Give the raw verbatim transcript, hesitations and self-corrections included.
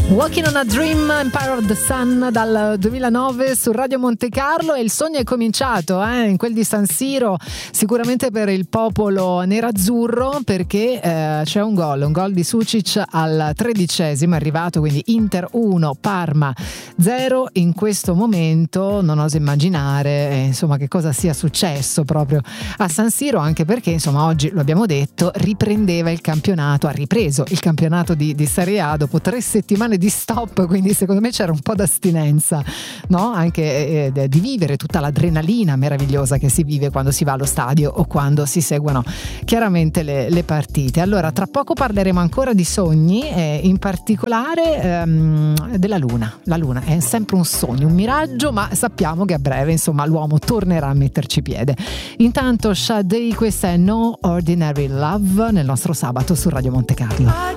Walking on a Dream, Empire of the Sun dal duemilanove su Radio Monte Carlo, e il sogno è cominciato eh, in quel di San Siro, sicuramente per il popolo nerazzurro, perché eh, c'è un gol, un gol di Sucic al tredicesimo, è arrivato, quindi Inter uno, Parma zero. In questo momento non oso immaginare eh, insomma che cosa sia successo proprio a San Siro, anche perché insomma oggi, lo abbiamo detto, riprendeva il campionato, ha ripreso il campionato di, di Serie A dopo tre settimane di stop, quindi secondo me c'era un po' d'astinenza, no? Anche eh, di vivere tutta l'adrenalina meravigliosa che si vive quando si va allo stadio o quando si seguono chiaramente le, le partite. Allora, tra poco parleremo ancora di sogni, eh, in particolare ehm, della luna. La luna è sempre un sogno, un miraggio, ma sappiamo che a breve insomma l'uomo tornerà a metterci piede. Intanto Sade, questa è No Ordinary Love nel nostro sabato su Radio Monte Carlo.